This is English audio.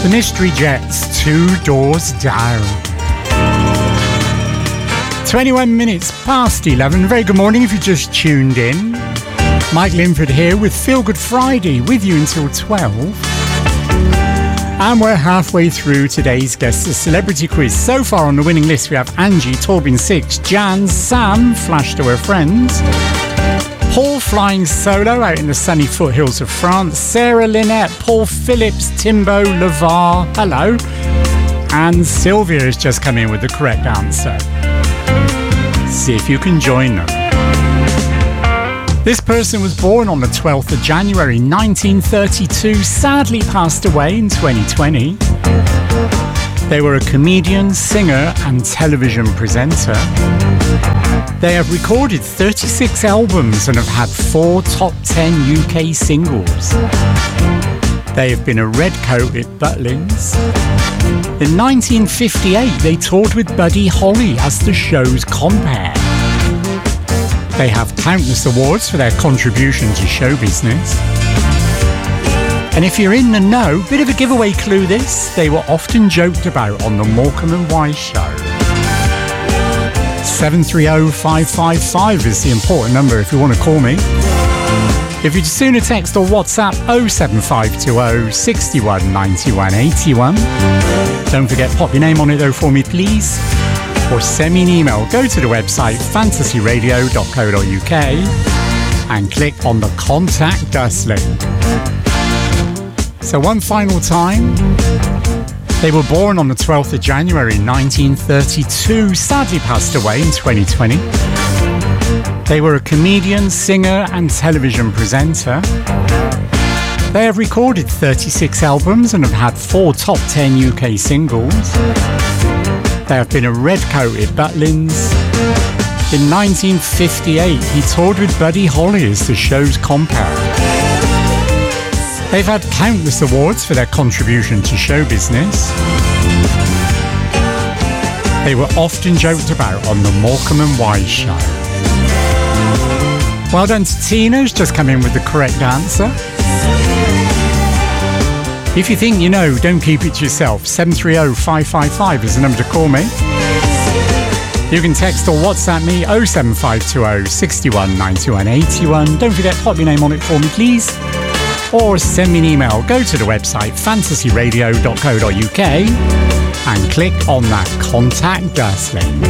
The Mystery Jets, Two Doors Down. 21 minutes past 11. Very good morning if you just tuned in. Mike Linford here with Feel Good Friday with you until 12. And we're halfway through today's Guess the Celebrity quiz. So far on the winning list we have Angie, Torbin 6, Jan, Sam, Flash to her friends, Paul flying solo out in the sunny foothills of France, Sarah Lynette, Paul Phillips, Timbo, Lavar, hello, and Sylvia has just come in with the correct answer. See if you can join them. This person was born on the 12th of January 1932, sadly passed away in 2020. They were a comedian, singer and television presenter. They have recorded 36 albums and have had 4 top 10 UK singles. They have been a redcoat at Butlins. In 1958, they toured with Buddy Holly as the show's compere. They have countless awards for their contribution to show business. And if you're in the know, bit of a giveaway clue this, they were often joked about on the Morecambe and Wise show. 730-555 is the important number if you want to call me. If you'd sooner text or WhatsApp 07520 61 91 81. Don't forget, pop your name on it though for me please. Or send me an email. Go to the website fantasyradio.co.uk and click on the Contact Us link. So one final time. They were born on the 12th of January 1932, sadly passed away in 2020. They were a comedian, singer and television presenter. They have recorded 36 albums and have had 4 top 10 UK singles. They have been a redcoat at Butlins. In 1958, he toured with Buddy Holly as the show's compere. They've had countless awards for their contribution to show business. They were often joked about on the Morecambe and Wise show. Well done to Tina, who's just come in with the correct answer. If you think you know, don't keep it to yourself. 730-555 is the number to call me. You can text or WhatsApp me 07520 61 91 81. Don't forget, pop your name on it for me, please. Or send me an email. Go to the website fantasyradio.co.uk and click on that Contact Us link.